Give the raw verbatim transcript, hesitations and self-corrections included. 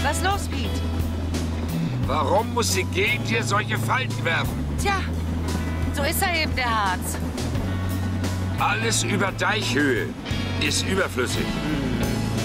Was los, Pete? Warum muss die Gegend hier solche Falten werfen? Tja, so ist er eben, der Harz. Alles über Deichhöhe ist überflüssig.